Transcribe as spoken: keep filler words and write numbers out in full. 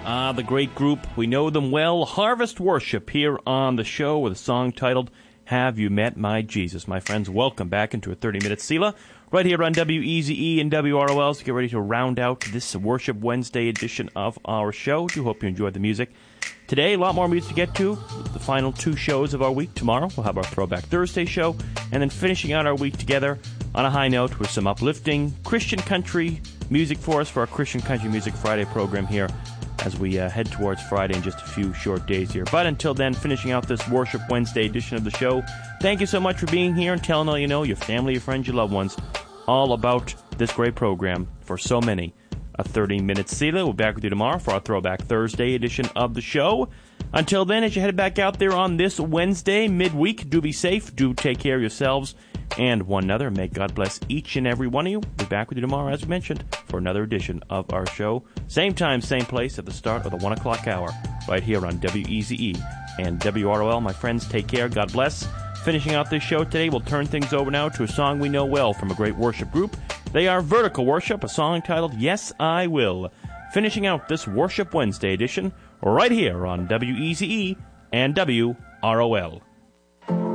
Ah, the great group. We know them well. Harvest Worship here on the show with a song titled Have You Met My Jesus? My friends, welcome back into a thirty-minute Selah right here on W E Z E and W R O L. So get ready to round out this Worship Wednesday edition of our show. Do hope you enjoyed the music. Today, a lot more music to get to. The final two shows of our week. Tomorrow, we'll have our Throwback Thursday show. And then finishing out our week together on a high note with some uplifting Christian country music for us for our Christian Country Music Friday program here as we uh, head towards Friday in just a few short days here. But until then, finishing out this Worship Wednesday edition of the show, thank you so much for being here and telling all you know, your family, your friends, your loved ones, all about this great program for so many. A thirty-minute Selah. We'll be back with you tomorrow for our Throwback Thursday edition of the show. Until then, as you head back out there on this Wednesday, midweek, do be safe, do take care of yourselves and one another. May God bless each and every one of you. We'll be back with you tomorrow, as we mentioned, for another edition of our show. Same time, same place at the start of the one o'clock hour, right here on W E Z E and W R O L. My friends, take care. God bless. Finishing out this show today, we'll turn things over now to a song we know well from a great worship group. They are Vertical Worship, a song titled Yes, I Will. Finishing out this Worship Wednesday edition right here on W E Z E and W R O L.